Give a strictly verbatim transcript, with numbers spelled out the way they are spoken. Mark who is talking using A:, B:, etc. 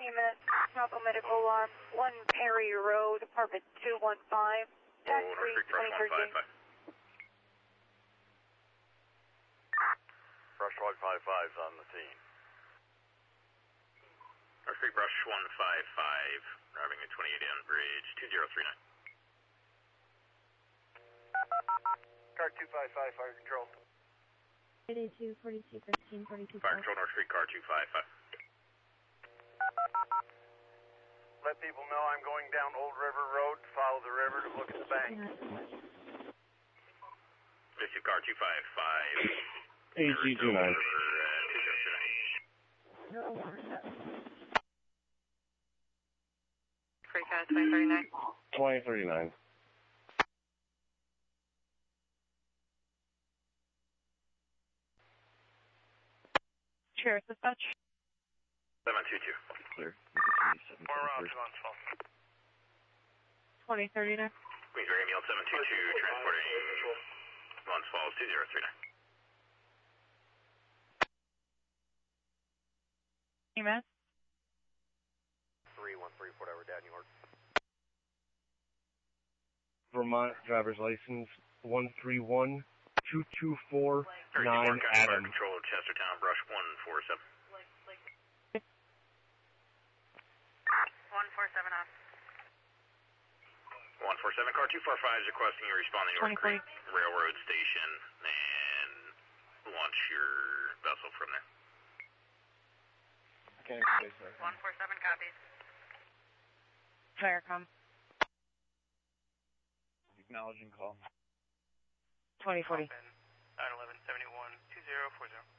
A: Amen. Tropical Medical Alarm, one Perry Road, apartment two one five, dash three, twenty thirteen.
B: Brush one five five is on the scene.
C: North Creek Brush one five five, driving at twenty-eight N Bridge two zero three nine.
B: Car two five five, fire control.
D: eighty-two, forty-two, fifteen, forty-two.
C: Fire control, North Creek, car two five five.
B: Let people know I'm going down Old River Road, follow the river to look at the bank.
C: Issue car two five five.
E: A G two nine.
A: Freecast twenty thirty-nine.
E: twenty thirty-nine.
A: Cheers, dispatch.
C: seven two two.
E: Clear.
B: More routes on phone.
A: twenty thirty-nine.
C: Queens River Meal seven two two, transporting Glens Falls two zero three nine.
A: Amen.
B: three one three, whatever, Dad, New York.
E: Vermont driver's license one three one two two four nine
C: Fire
E: Adam.
C: control, Chestertown, brush one four seven.
A: one four seven on.
C: one four seven, car two four five is requesting you respond to North Creek Railroad Station and launch your vessel from there.
E: Okay,
A: one four seven copies. Firecom.
E: Acknowledging call.
A: twenty forty.
B: nine eleven seventy-one two zero four zero.